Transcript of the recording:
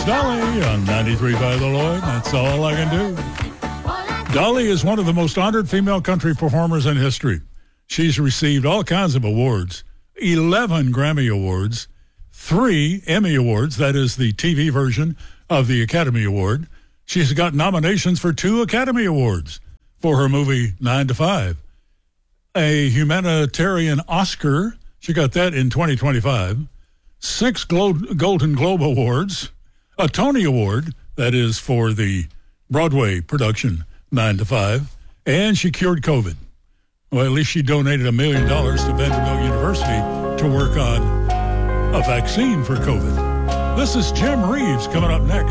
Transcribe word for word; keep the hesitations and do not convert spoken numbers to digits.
Dolly on ninety-three point five The Lloyd. That's all I can do. Dolly is one of the most honored female country performers in history. She's received all kinds of awards, eleven Grammy Awards, three Emmy Awards, that is the T V version of the Academy Award. She's got nominations for two Academy Awards for her movie nine to five. A humanitarian Oscar, she got that in twenty twenty-five. Six Glo- Golden Globe Awards, a Tony Award, that is for the Broadway production nine to five, and she cured COVID. Well, at least she donated a million dollars to Vanderbilt University to work on a vaccine for COVID. This is Jim Reeves coming up next.